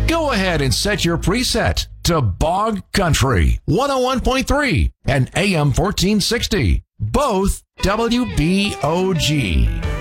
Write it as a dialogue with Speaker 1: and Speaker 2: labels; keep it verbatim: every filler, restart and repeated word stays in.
Speaker 1: Go ahead and set your preset to Bog Country one oh one point three and A M fourteen sixty, both W B O G.